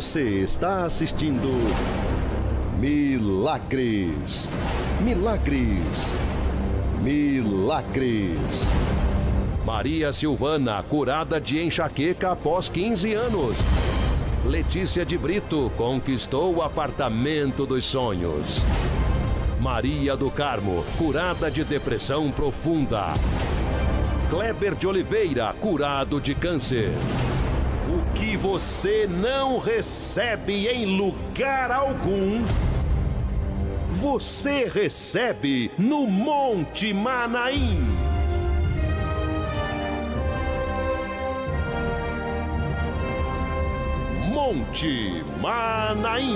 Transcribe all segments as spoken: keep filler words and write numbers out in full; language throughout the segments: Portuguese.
Você está assistindo Milagres, Milagres, Milagres. Maria Silvana, curada de enxaqueca após quinze anos. Letícia de Brito conquistou o apartamento dos sonhos. Maria do Carmo, curada de depressão profunda. Kleber de Oliveira, curado de câncer. O que você não recebe em lugar algum, você recebe no Monte Manaim. Monte Manaim,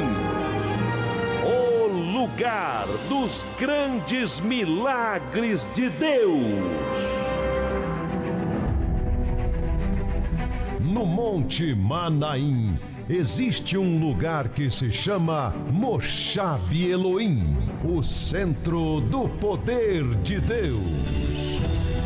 o lugar dos grandes milagres de Deus. No Monte Manaim existe um lugar que se chama Moshav Elohim, o centro do poder de Deus.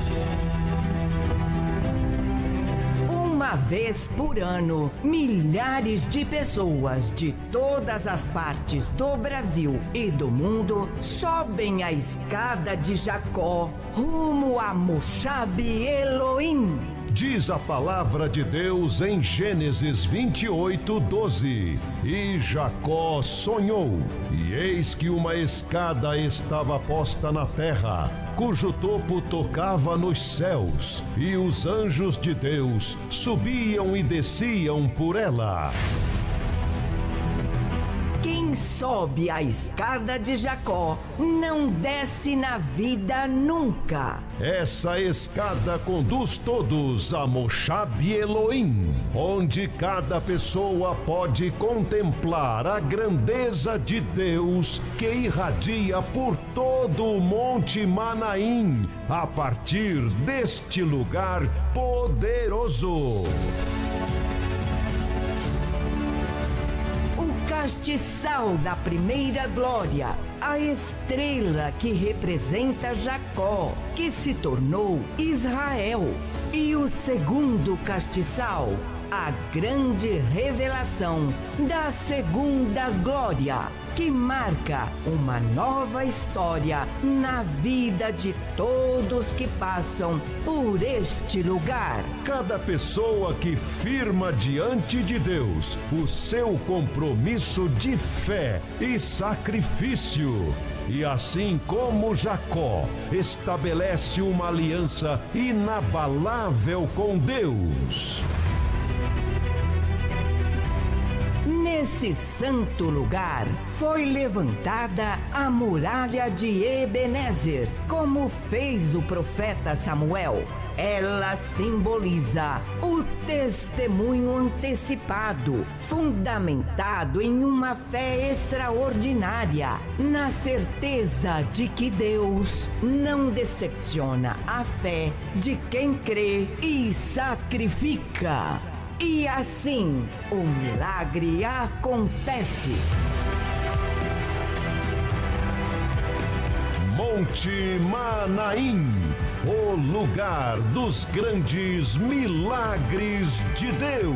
Uma vez por ano, milhares de pessoas de todas as partes do Brasil e do mundo sobem a escada de Jacó rumo a Moshav Elohim. Diz a palavra de Deus em Gênesis vinte e oito, doze. E Jacó sonhou, e eis que uma escada estava posta na terra, cujo topo tocava nos céus, e os anjos de Deus subiam e desciam por ela. Quem sobe a escada de Jacó não desce na vida nunca. Essa escada conduz todos a Moshav Elohim, onde cada pessoa pode contemplar a grandeza de Deus que irradia por todo o Monte Manaim, a partir deste lugar poderoso. Castiçal da primeira glória, a estrela que representa Jacó, que se tornou Israel. E o segundo castiçal, a grande revelação da segunda glória, que marca uma nova história na vida de todos que passam por este lugar. Cada pessoa que firma diante de Deus o seu compromisso de fé e sacrifício, e assim como Jacó estabelece uma aliança inabalável com Deus. Nesse santo lugar foi levantada a muralha de Ebenezer, como fez o profeta Samuel. Ela simboliza o testemunho antecipado, fundamentado em uma fé extraordinária, na certeza de que Deus não decepciona a fé de quem crê e sacrifica. E assim, o milagre acontece. Monte Manaim, o lugar dos grandes milagres de Deus.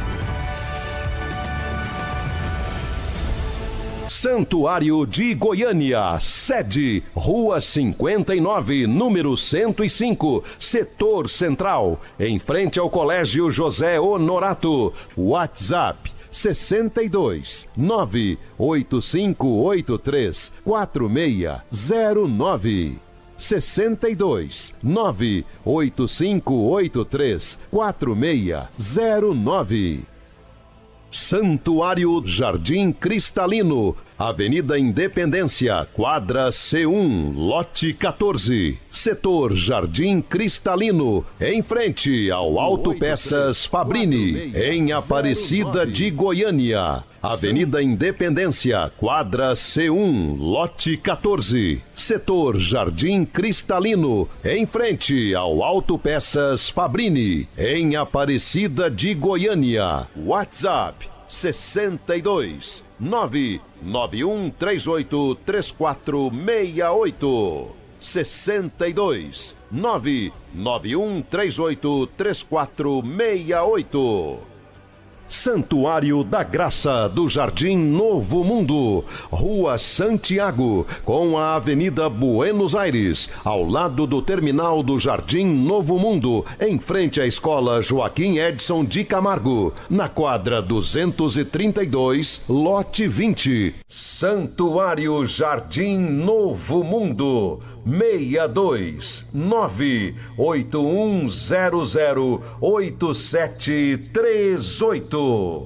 Santuário de Goiânia, sede, Rua cinquenta e nove, número cento e cinco, Setor Central, em frente ao Colégio José Honorato. WhatsApp sessenta e dois, nove oito cinco oito três, quatro seis zero nove. sessenta e dois, nove oito cinco oito três, quatro seis zero nove. Santuário Jardim Cristalino, Avenida Independência, quadra C um, lote quatorze, setor Jardim Cristalino, em frente ao Autopeças Fabrini, em Aparecida de Goiânia. Avenida Independência, quadra C um, lote quatorze, setor Jardim Cristalino, em frente ao Autopeças Fabrini, em Aparecida de Goiânia. WhatsApp sessenta e dois, nove nove um três oito três quatro seis oito. sessenta e dois, nove nove um três oito três quatro seis oito. Santuário da Graça do Jardim Novo Mundo, Rua Santiago, com a Avenida Buenos Aires, ao lado do terminal do Jardim Novo Mundo, em frente à Escola Joaquim Edson de Camargo, na quadra duzentos e trinta e dois, lote vinte. Santuário Jardim Novo Mundo, seis dois nove oito um zero zero oito sete três oito.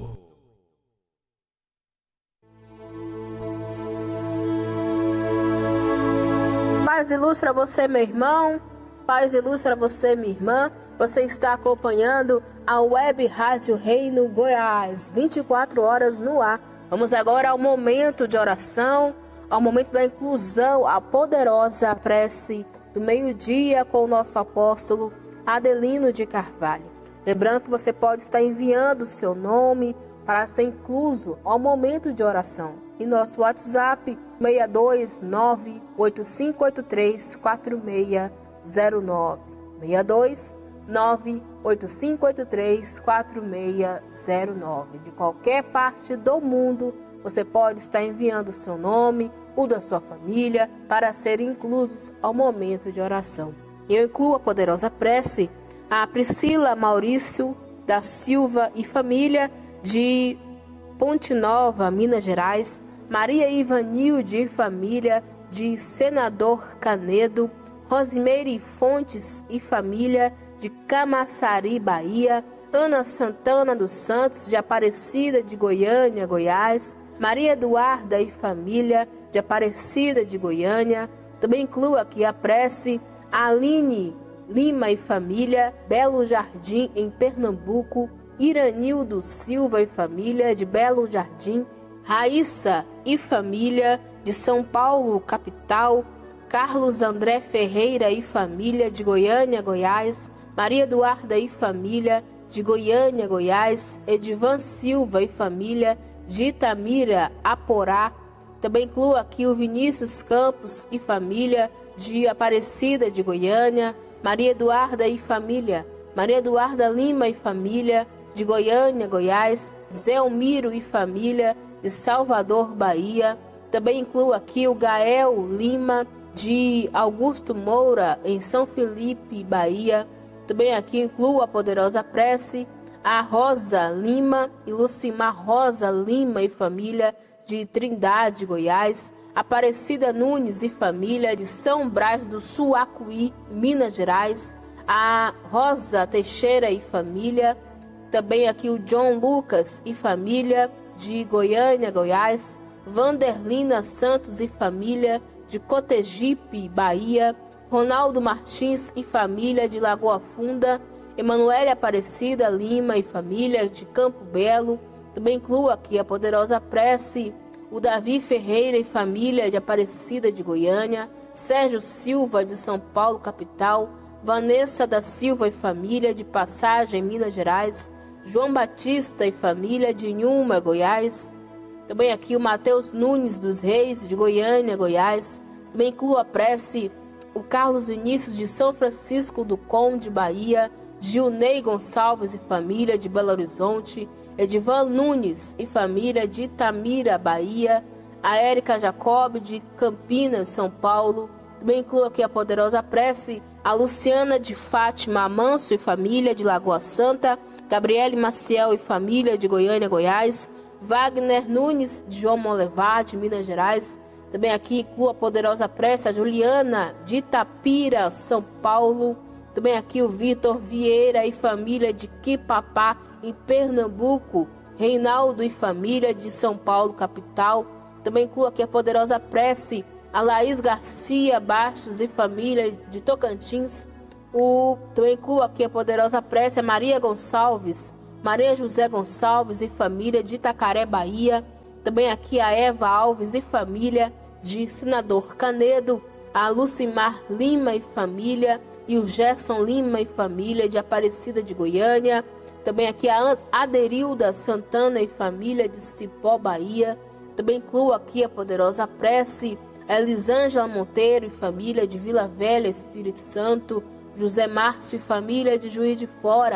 Paz e luz para você, meu irmão. Paz e luz para você, minha irmã. Você está acompanhando a Web Rádio Reino Goiás, vinte e quatro horas no ar. Vamos agora ao momento de oração, ao momento da inclusão, a poderosa prece do meio-dia com o nosso apóstolo Adelino de Carvalho. Lembrando que você pode estar enviando o seu nome para ser incluso ao momento de oração. E nosso WhatsApp seis dois nove oito cinco oito três quatro seis zero nove. seis dois nove oito cinco oito três quatro seis zero nove. De qualquer parte do mundo, você pode estar enviando o seu nome, o da sua família, para serem inclusos ao momento de oração. Eu incluo a poderosa prece a Priscila Maurício da Silva e família de Ponte Nova, Minas Gerais, Maria Ivanilde e família de Senador Canedo, Rosimeire Fontes e família de Camaçari, Bahia, Ana Santana dos Santos de Aparecida de Goiânia, Goiás, Maria Eduarda e família de Aparecida de Goiânia. Também incluo aqui a prece a Aline Lima e família, Belo Jardim, em Pernambuco, Iranildo Silva e família, de Belo Jardim, Raíssa e família, de São Paulo, capital, Carlos André Ferreira e família, de Goiânia, Goiás, Maria Eduarda e família, de Goiânia, Goiás, Edivan Silva e família, de Itamira, Aporá. Também incluo aqui o Vinícius Campos e família, de Aparecida de Goiânia, Maria Eduarda e família, Maria Eduarda Lima e família, de Goiânia, Goiás, Zelmiro e família, de Salvador, Bahia. Também incluo aqui o Gael Lima, de Augusto Moura, em São Felipe, Bahia. Também aqui incluo a poderosa prece a Rosa Lima e Lucimar Rosa Lima e família, de Trindade, Goiás, Aparecida Nunes e família, de São Brás do Suacuí, Minas Gerais, a Rosa Teixeira e família, também aqui o John Lucas e família, de Goiânia, Goiás, Vanderlina Santos e família, de Cotegipe, Bahia, Ronaldo Martins e família, de Lagoa Funda, Emanuele Aparecida Lima e família, de Campo Belo. Também incluo aqui a poderosa prece o Davi Ferreira e família, de Aparecida de Goiânia, Sérgio Silva de São Paulo, capital, Vanessa da Silva e família, de Passagem, Minas Gerais, João Batista e família, de Inhuma, Goiás. Também aqui o Mateus Nunes dos Reis, de Goiânia, Goiás. Também incluo a prece o Carlos Vinícius de São Francisco do Conde, Bahia, Gilney Gonçalves e família, de Belo Horizonte, Edivan Nunes e família, de Itamira, Bahia, a Érica Jacob de Campinas, São Paulo. Também incluo aqui a poderosa prece a Luciana de Fátima Manso e família, de Lagoa Santa, Gabriele Maciel e família, de Goiânia, Goiás, Wagner Nunes de João Monlevar, de Minas Gerais. Também aqui incluo a poderosa prece a Juliana de Itapira, São Paulo. Também aqui o Vitor Vieira e família, de Quipapá, em Pernambuco, Reinaldo e família, de São Paulo, capital. Também incluo aqui a poderosa prece a Laís Garcia Bastos e família, de Tocantins. O, também incluo aqui a poderosa prece a Maria Gonçalves, Maria José Gonçalves e família, de Itacaré, Bahia. Também aqui a Eva Alves e família, de Senador Canedo, a Lucimar Lima e família, e o Gerson Lima e família, de Aparecida de Goiânia. Também aqui a Aderilda Santana e família, de Cipó, Bahia. Também incluo aqui a poderosa prece a Elisângela Monteiro e família, de Vila Velha, Espírito Santo, José Márcio e família, de Juiz de Fora,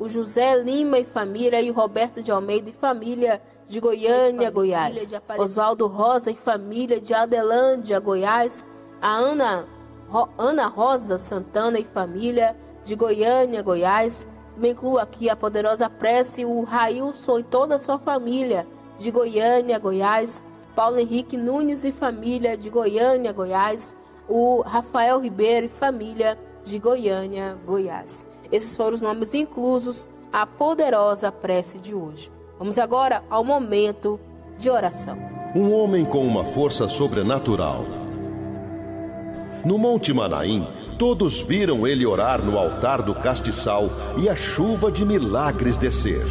o José Lima e família e o Roberto de Almeida e família de Goiânia, Goiás. Oswaldo Rosa e família de Adelândia, Goiás. A Ana, Ro, Ana Rosa Santana e família de Goiânia, Goiás. Me incluo aqui a poderosa prece, o Railson e toda a sua família de Goiânia, Goiás. Paulo Henrique Nunes e família de Goiânia, Goiás. O Rafael Ribeiro e família de Goiânia, Goiás. Esses foram os nomes inclusos à poderosa prece de hoje. Vamos agora ao momento de oração. Um homem com uma força sobrenatural. No Monte Manaim, todos viram ele orar no altar do castiçal e a chuva de milagres descer.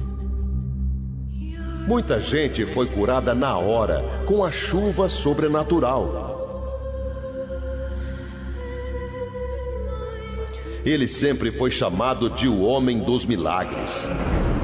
Muita gente foi curada na hora com a chuva sobrenatural. Ele sempre foi chamado de o homem dos milagres.